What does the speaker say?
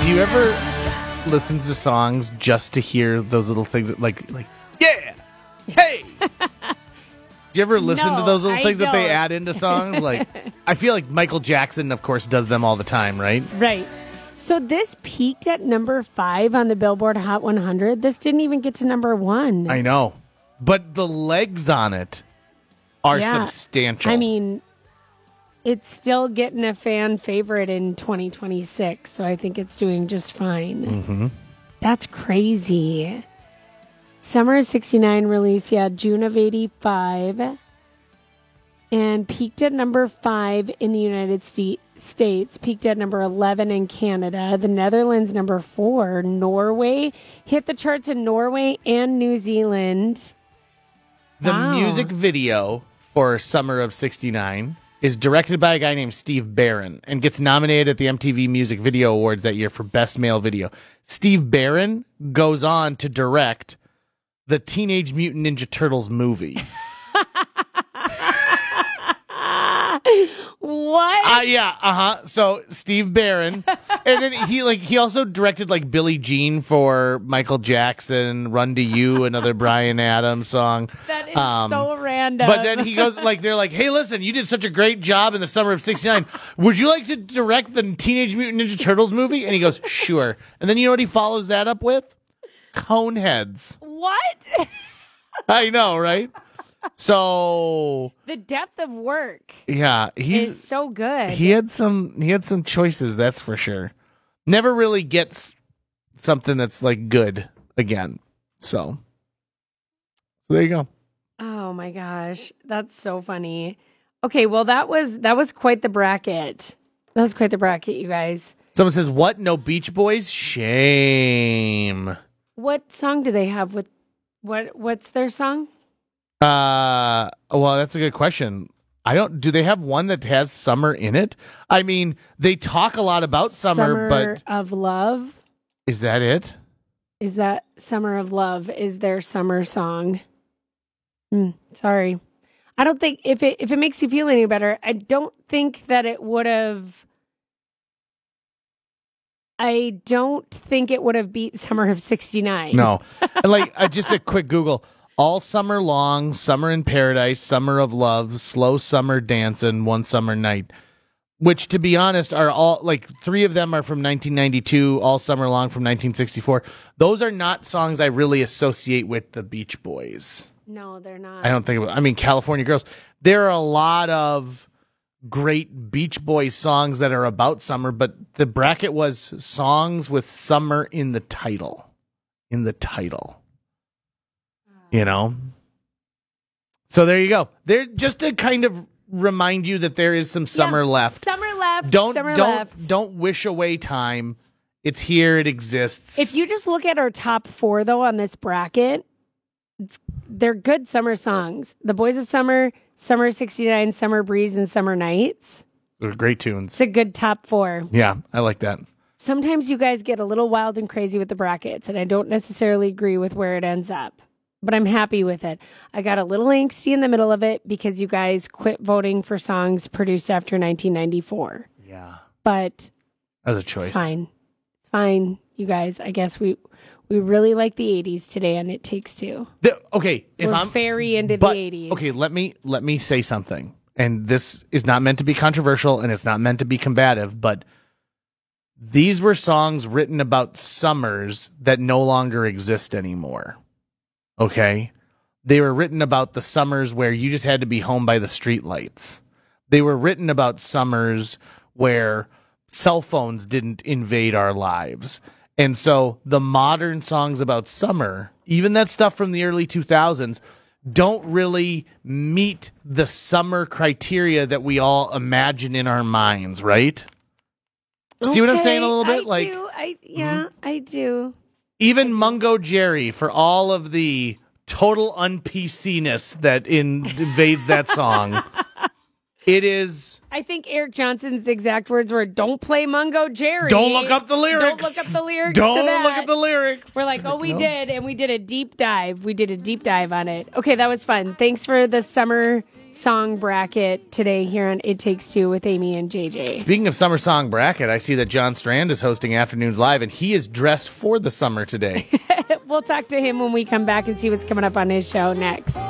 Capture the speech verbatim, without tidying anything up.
Do you ever listen to songs just to hear those little things that, like, like, yeah, hey? Do you ever listen no, to those little I things don't. that they add into songs? Like, I feel like Michael Jackson, of course, does them all the time, right? Right. So this peaked at number five on the Billboard Hot one hundred. This didn't even get to number one. I know. But the legs on it are Yeah. substantial. I mean, it's still getting a fan favorite in twenty twenty-six, so I think it's doing just fine. Mm-hmm. That's crazy. Summer of sixty-nine release, yeah, June of eighty-five. And peaked at number five in the United Sta- States. Peaked at number eleven in Canada. The Netherlands, number four. Norway. Hit the charts in Norway and New Zealand. The Wow. music video for Summer of sixty-nine is directed by a guy named Steve Barron and gets nominated at the M T V Music Video Awards that year for Best Male Video. Steve Barron goes on to direct the Teenage Mutant Ninja Turtles movie. What? Uh, yeah, uh-huh. So Steve Barron, and then he like he also directed like Billie Jean for Michael Jackson, Run to You, another Bryan Adams song. That is Um, so random. But then he goes like they're like, "Hey, listen, you did such a great job in the summer of sixty-nine. Would you like to direct the Teenage Mutant Ninja Turtles movie?" And he goes, "Sure." And then you know what he follows that up with? Coneheads. What? I know, right? So The depth of work yeah, he's is so good. he had some he had some choices, that's for sure. Never really gets something that's like good again. So, so there you go. Oh my gosh, that's so funny. Okay, well that was that was quite the bracket. That was quite the bracket, you guys. Someone says, "What? No Beach Boys? Shame." What song do they have with what what's their song? Uh, well, that's a good question. I don't. Do they have one that has summer in it? I mean, they talk a lot about summer, Summer but of Love. is that it? Is that Summer of Love is their summer song? Hmm, sorry. I don't think if it if it makes you feel any better, I don't think that it would have I don't think it would have beat Summer of sixty-nine. No. And like uh, just a quick Google. All Summer Long, Summer in Paradise, Summer of Love, Slow Summer Dancin', One Summer Night. Which, to be honest, are all, like, three of them are from nineteen ninety-two, All Summer Long from nineteen sixty-four. Those are not songs I really associate with the Beach Boys. No, they're not. I don't think, I mean, California Girls. There are a lot of great Beach Boys songs that are about summer, but the bracket was songs with summer in the title. In the title. You know? So there you go. There, just to kind of remind you that there is some summer Yeah, left. Summer left. Don't summer don't left. don't wish away time. It's here. It exists. If you just look at our top four, though, on this bracket, it's, they're good summer songs. The Boys of Summer, Summer sixty-nine, Summer Breeze, and Summer Nights. They're great tunes. It's a good top four. Yeah, I like that. Sometimes you guys get a little wild and crazy with the brackets, and I don't necessarily agree with where it ends up. But I'm happy with it. I got a little angsty in the middle of it because you guys quit voting for songs produced after nineteen ninety-four. Yeah, But that was a choice. it's fine. It's fine, you guys. I guess we we really like the eighties today, and It Takes Two. The, okay, if We're I'm very into but, the eighties. Okay, let me let me say something. And this is not meant to be controversial, and it's not meant to be combative, but these were songs written about summers that no longer exist anymore. Okay? They were written about the summers where you just had to be home by the streetlights. They were written about summers where cell phones didn't invade our lives. And so the modern songs about summer, even that stuff from the early two thousands, don't really meet the summer criteria that we all imagine in our minds, right? See what I'm saying a little bit? I like do. I yeah, mm-hmm. I do. Even Mungo Jerry, for all of the total un-P C-ness that invades that song, it is... I think Eric Johnson's exact words were, don't play Mungo Jerry. Don't look up the lyrics. Don't look up the lyrics Don't to that. look at the lyrics. We're like, oh, we no. did, and we did a deep dive. We did a deep dive on it. Okay, that was fun. Thanks for the summer song bracket today here on It Takes Two with Amy and J J. Speaking of summer song bracket, I see that John Strand is hosting Afternoons Live, and he is dressed for the summer today. We'll talk to him when we come back and see what's coming up on his show next.